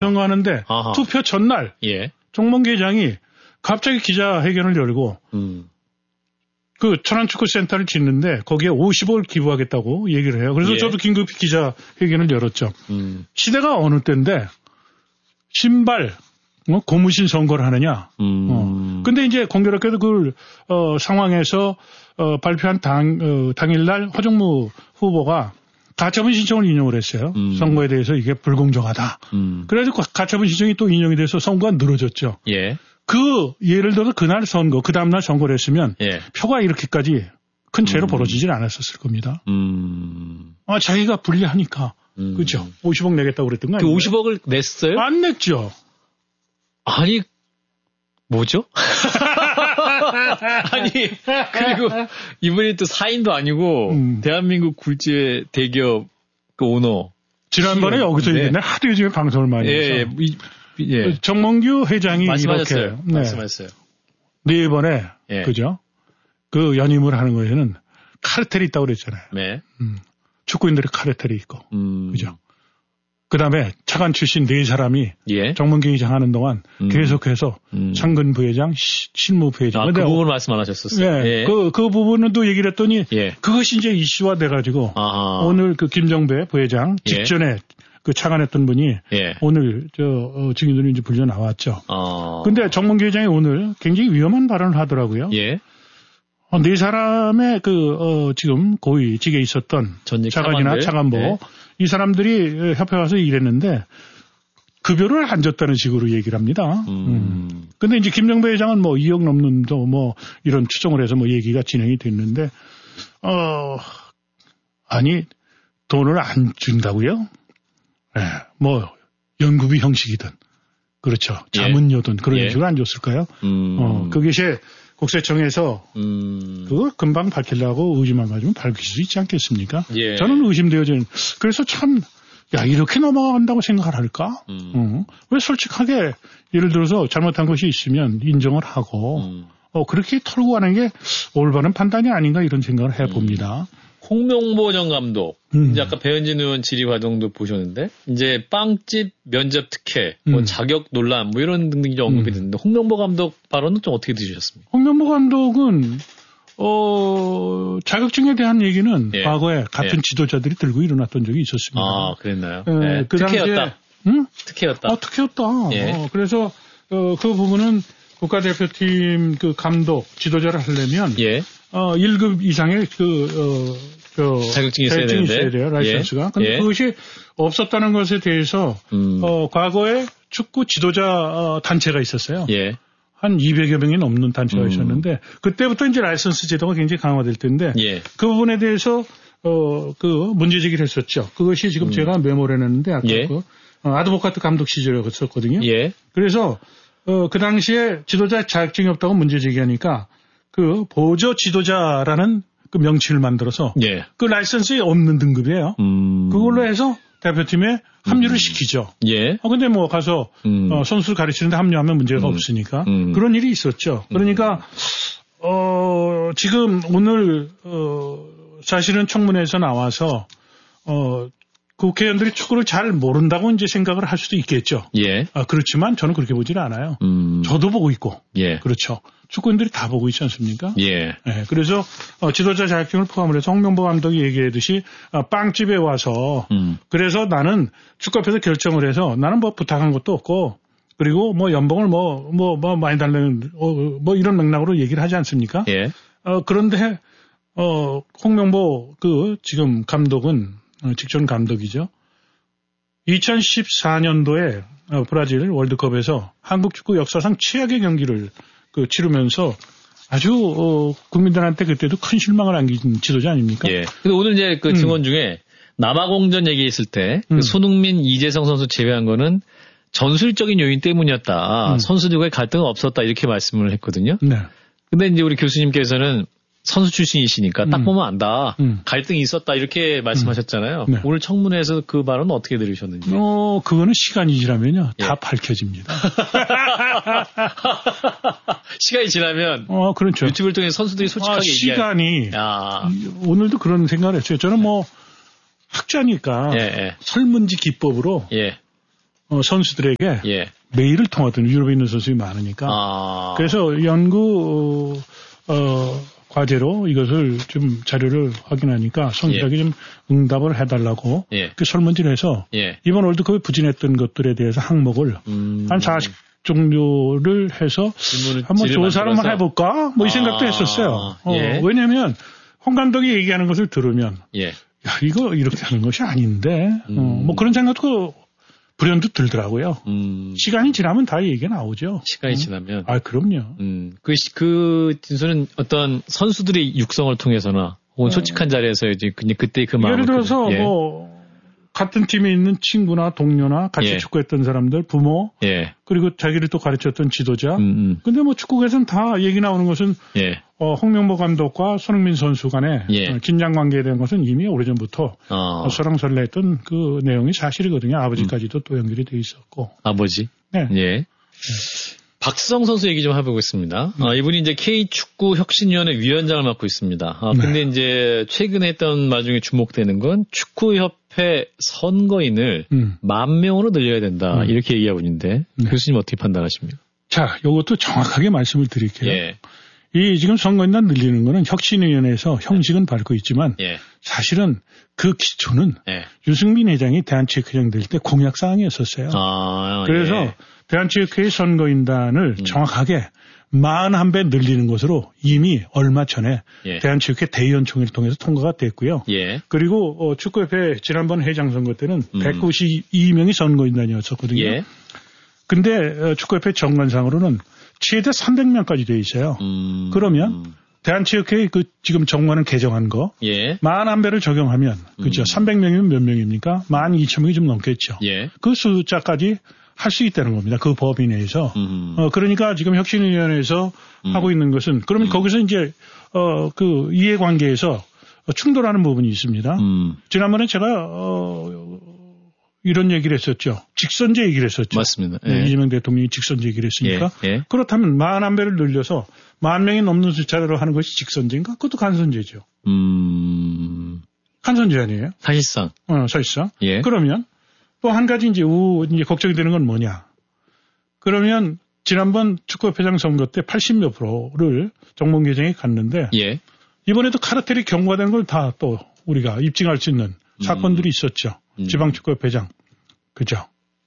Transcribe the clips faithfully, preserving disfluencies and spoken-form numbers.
선거하는데 아하. 투표 전날 예. 정몽규 회장이 갑자기 기자회견을 열고 음. 그 천안축구센터를 짓는데 거기에 오십억을 기부하겠다고 얘기를 해요. 그래서 예. 저도 긴급히 기자회견을 열었죠. 음. 시대가 어느 때인데 신발 어? 고무신 선거를 하느냐. 음. 어. 근데 이제 공교롭게도 그 어, 상황에서 어, 발표한 당, 어, 당일날 허정무 후보가 가처분 신청을 인용을 했어요. 음. 선거에 대해서 이게 불공정하다. 음. 그래서 가처분 신청이 또 인용이 돼서 선거가 늘어졌죠. 예. 그 예를 들어서 그날 선거, 그 다음날 선거를 했으면 예. 표가 이렇게까지 큰 차이로 음. 벌어지질 않았었을 겁니다. 음. 아, 자기가 불리하니까. 음. 그렇죠. 오십억 내겠다고 그랬던 거 아니에요? 그 오십억을 냈어요? 안 냈죠. 아니, 뭐죠? 아니, 그리고 이분이 또 사인도 아니고, 음. 대한민국 굴지의 대기업 그 오너. 지난번에 여기서 얘기했는데 하도 요즘에 방송을 많이 해서. 예, 예. 예. 정몽규 회장이 말씀하셨어요. 이렇게. 네. 말씀하셨어요. 네 번에, 예. 그죠? 그 연임을 하는 거에는 카르텔이 있다고 그랬잖아요. 네. 음. 축구인들이 카르텔이 있고. 음. 그죠? 그 다음에 차관 출신 네 사람이 예? 정몽규 회장 하는 동안 음. 계속해서 음. 창근 부회장, 시, 실무 부회장. 아, 그 부분 말씀 안 하셨었어요. 예. 예. 그, 그 부분은 또 얘기를 했더니 예. 그것이 이제 이슈화 돼가지고 아하. 오늘 그 김정배 부회장 직전에 예. 그 차관했던 분이 예. 오늘 저 어, 증인들이 이제 불려 나왔죠. 아. 근데 정몽규 회장이 오늘 굉장히 위험한 발언을 하더라고요. 예. 어, 네 사람의 그 어, 지금 고위직에 있었던 차관이나 차관보 예. 이 사람들이 협회 와서 일했는데 급여를 안 줬다는 식으로 얘기를 합니다. 음. 음. 근데 이제 김정배 회장은 뭐 이억 넘는 도 뭐 이런 추정을 해서 뭐 얘기가 진행이 됐는데 어 아니 돈을 안 준다고요? 예. 네, 뭐 연구비 형식이든 그렇죠. 자문료든 예. 그런 예. 식으로 안 줬을까요? 음. 어 그것이 국세청에서 음. 그걸 금방 밝히려고 의심만 가지면 밝힐 수 있지 않겠습니까? 예. 저는 의심되어지는 그래서 참 야 이렇게 넘어간다고 생각을 할까? 음. 어. 왜 솔직하게 예를 들어서 잘못한 것이 있으면 인정을 하고 음. 어, 그렇게 털고 가는 게 올바른 판단이 아닌가 이런 생각을 해봅니다. 음. 홍명보 전 감독, 음. 이제 아까 배현진 의원 질의 과정도 보셨는데, 이제 빵집 면접 특혜, 뭐 음. 자격 논란, 뭐 이런 등등이 언급이 됐는데, 음. 홍명보 감독 발언은 좀 어떻게 들으셨습니까? 홍명보 감독은, 어, 자격증에 대한 얘기는 예. 과거에 같은 예. 지도자들이 들고 일어났던 적이 있었습니다. 아, 그랬나요? 예, 네. 그 특혜였다. 응? 특혜였다. 아, 특혜였다. 예. 어, 그래서, 어, 그 부분은 국가대표팀 그 감독, 지도자를 하려면, 예. 어, 일 급 이상의 그, 어, 저, 자격증이 있어야 자격증이 되는데. 있어야 돼요, 라이선스가. 예. 근데 예. 그것이 없었다는 것에 대해서, 음. 어, 과거에 축구 지도자, 어, 단체가 있었어요. 예. 한 이백여 명이 넘는 단체가 음. 있었는데, 그때부터 이제 라이선스 제도가 굉장히 강화될 텐데, 예. 그 부분에 대해서, 어, 그, 문제 제기를 했었죠. 그것이 지금 음. 제가 메모를 해놨는데, 아까 예. 그, 어, 아드보카트 감독 시절이었었거든요. 예. 그래서, 어, 그 당시에 지도자 자격증이 없다고 문제 제기하니까, 그 보조 지도자라는 그 명칭을 만들어서 예. 그 라이선스에 없는 등급이에요. 음. 그걸로 해서 대표팀에 합류를 음. 시키죠. 예. 어, 근데 뭐 가서 음. 어, 선수를 가르치는데 합류하면 문제가 음. 없으니까 음. 그런 일이 있었죠. 그러니까 어, 지금 오늘 어, 사실은 청문회에서 나와서 어, 국회의원들이 축구를 잘 모른다고 이제 생각을 할 수도 있겠죠. 예. 아, 그렇지만 저는 그렇게 보지는 않아요. 음. 저도 보고 있고. 예. 그렇죠. 축구인들이 다 보고 있지 않습니까? 예. 예. 그래서 어, 지도자 자격증을 포함을 해서 홍명보 감독이 얘기했듯이 어, 빵집에 와서 음. 그래서 나는 축구협회에서 결정을 해서 나는 뭐 부탁한 것도 없고 그리고 뭐 연봉을 뭐 뭐 뭐 많이 달라는 어, 뭐 이런 맥락으로 얘기를 하지 않습니까? 예. 어, 그런데 어, 홍명보 그 지금 감독은 어, 직전 감독이죠. 이천십사 년도에 어, 브라질 월드컵에서 한국 축구 역사상 최악의 경기를 그 치르면서 아주 어, 국민들한테 그때도 큰 실망을 안긴 지도자 아닙니까? 예. 근데 오늘 이제 그 증언 음. 중에 남아공전 얘기했을 때 음. 그 손흥민, 이재성 선수 제외한 거는 전술적인 요인 때문이었다. 음. 선수들과의 갈등은 없었다 이렇게 말씀을 했거든요. 네. 근데 이제 우리 교수님께서는 선수 출신이시니까 딱 보면 안다. 음. 갈등이 있었다 이렇게 말씀하셨잖아요. 음. 네. 오늘 청문회에서 그 발언은 어떻게 들으셨는지. 어, 그거는 시간이 지나면요. 예. 다 밝혀집니다. 시간이 지나면 어, 그렇죠. 유튜브를 통해 선수들이 솔직하게 아, 시간이 얘기할... 아. 오늘도 그런 생각을 했어요. 저는 뭐 학자니까 예, 예. 설문지 기법으로 예. 어, 선수들에게 예. 메일을 통하던 유럽에 있는 선수들이 많으니까. 아. 그래서 연구 어, 과제로 이것을 좀 자료를 확인하니까 선수들에게 예. 좀 응답을 해달라고 예. 그 설문지를 해서 예. 이번 월드컵에 부진했던 것들에 대해서 항목을 음. 한 사십 종류를 해서 한번 조사를 한번 해볼까? 뭐 이 생각도 아. 했었어요. 어, 예. 왜냐하면 홍 감독이 얘기하는 것을 들으면 예. 야 이거 이렇게 하는 것이 아닌데 음. 어, 뭐 그런 생각도 불현듯 들더라고요. 음. 시간이 지나면 다 얘기가 나오죠. 시간이 음. 지나면. 아, 그럼요. 음. 그, 그 진수는 어떤 선수들의 육성을 통해서나 혹은 솔직한 자리에서 이제 그때 그 마음을. 예를 들어서 그, 예. 뭐 같은 팀에 있는 친구나 동료나 같이 예. 축구했던 사람들, 부모, 예. 그리고 자기를 또 가르쳤던 지도자. 음, 음. 근데 뭐 축구에서는 다 얘기 나오는 것은 예. 어, 홍명보 감독과 손흥민 선수 간의 예. 어, 긴장 관계에 대한 것은 이미 오래전부터 어. 어, 설왕설래했던 그 내용이 사실이거든요. 아버지까지도 음. 또 연결이 돼 있었고. 아버지? 네. 예. 네. 박수성 선수 얘기 좀 해보겠습니다. 네. 어, 이분이 이제 K축구혁신위원회 위원장을 맡고 있습니다. 어, 근데 네. 이제 최근에 했던 말 중에 주목되는 건 축구협회 선거인을 음. 만 명으로 늘려야 된다. 음. 이렇게 얘기하고 있는데 네. 교수님 어떻게 판단하십니까? 자, 이것도 정확하게 말씀을 드릴게요. 예. 이 지금 선거인단 늘리는 거는 혁신위원회에서 형식은 밟고 있지만 예. 사실은 그 기초는 예. 유승민 회장이 대한체육회장 될 때 공약사항이었었어요. 아, 그래서 예. 대한체육회의 선거인단을 음. 정확하게 사십일 배 늘리는 것으로 이미 얼마 전에 예. 대한체육회 대의원총회를 통해서 통과가 됐고요. 예. 그리고 어, 축구협회 지난번 회장 선거 때는 음. 백구십이 명이 선거인단이었었거든요. 예. 근데 어, 축구협회 정관상으로는 최대 삼백 명까지 돼 있어요. 음. 그러면 대한체육회의 그 지금 정관을 개정한 거 예. 사십일 배를 적용하면 그죠? 음. 삼백 명이면 몇 명입니까? 만 이천 명이 좀 넘겠죠. 예. 그 숫자까지 할 수 있다는 겁니다. 그 법이 내에서. 음. 어, 그러니까 지금 혁신위원회에서 음. 하고 있는 것은 그러면 음. 거기서 이제 어, 그 이해관계에서 충돌하는 부분이 있습니다. 음. 지난번에 제가 어, 이런 얘기를 했었죠. 직선제 얘기를 했었죠. 맞습니다. 예. 네, 이재명 대통령이 직선제 얘기를 했으니까. 예. 예. 그렇다면 사십일 배를 늘려서 만 명이 넘는 숫자로 하는 것이 직선제인가? 그것도 간선제죠. 음. 간선제 아니에요? 사실상. 어, 사실상. 예. 그러면 또 한 가지 이제 우, 이제 걱정이 되는 건 뭐냐. 그러면 지난번 축구협회장 선거 때 팔십몇 프로를 정몽개정에 갔는데. 예. 이번에도 카르텔이 경과된 걸 다 또 우리가 입증할 수 있는 음. 사건들이 있었죠. 음. 지방축구협회장. 그죠.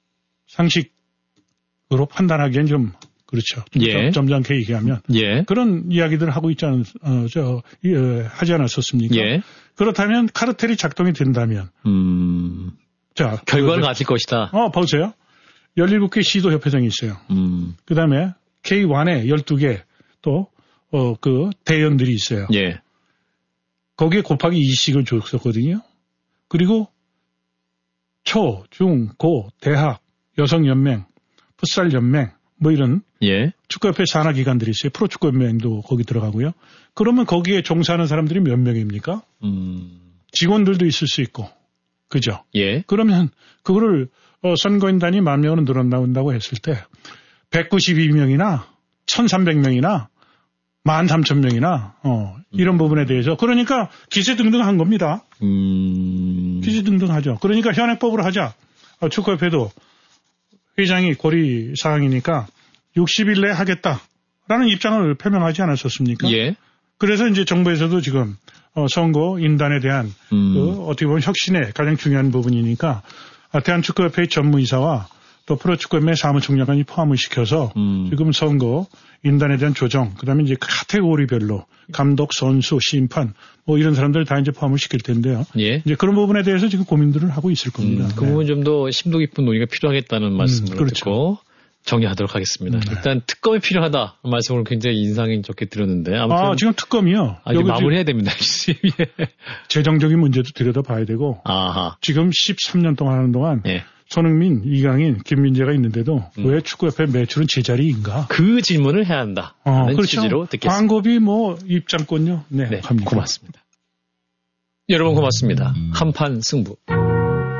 상식으로 판단하기엔 좀, 그렇죠. 예. 점잖게 얘기하면. 예. 그런 이야기들을 하고 있지 않, 어, 저, 예, 하지 않았었습니까? 예. 그렇다면 카르텔이 작동이 된다면. 음. 자. 결과는 같을 것이다. 어, 보세요. 열일곱 개 시도협회장이 있어요. 음. 그 다음에 케이 원에 열두 개 또, 어, 그 대연들이 있어요. 예. 거기에 곱하기 이씩을 줬었거든요. 그리고 초, 중, 고, 대학, 여성연맹, 풋살연맹, 뭐 이런 예. 축구협회 산하기관들이 있어요. 프로축구연맹도 거기 들어가고요. 그러면 거기에 종사하는 사람들이 몇 명입니까? 음. 직원들도 있을 수 있고. 그죠? 예. 그러면 그거를 어, 선거인단이 만 명으로 늘어나온다고 했을 때 백구십이 명이나 천삼백 명이나 만 삼천 명이나 어, 이런 음. 부분에 대해서 그러니까 기세등등한 겁니다. 음. 기세등등하죠. 그러니까 현행법으로 하자. 어, 축구협회도 회장이 고리 사항이니까 육십 일 내에 하겠다라는 입장을 표명하지 않았었습니까? 예. 그래서 이제 정부에서도 지금 어, 선거 인단에 대한 음. 그 어떻게 보면 혁신의 가장 중요한 부분이니까 대한축구협회의 전무이사와 또 프로축구연맹 사무총장관이 포함을 시켜서 음. 지금 선거 인단에 대한 조정, 그다음에 이제 카테고리별로 감독, 선수, 심판 뭐 이런 사람들 다 이제 포함을 시킬 텐데요. 예. 이제 그런 부분에 대해서 지금 고민들을 하고 있을 겁니다. 음, 그 부분 좀 더 심도 깊은 논의가 필요하겠다는 말씀을 음, 그렇죠. 듣고 정리하도록 하겠습니다. 네. 일단 특검이 필요하다 말씀을 굉장히 인상이 좋게 들었는데 아무튼 아 지금 특검이요. 아, 여기 마무리해야 됩니다. 예. 재정적인 문제도 들여다봐야 되고 아하. 지금 십삼 년 동안 하는 동안 예. 손흥민, 이강인, 김민재가 있는데도 음. 왜 축구협회 매출은 제자리인가? 그 질문을 해야 한다. 어, 그렇죠. 취지로 듣겠습니다. 광고비 뭐 입장권요. 네, 네 고맙습니다. 여러분 고맙습니다. 한판 승부.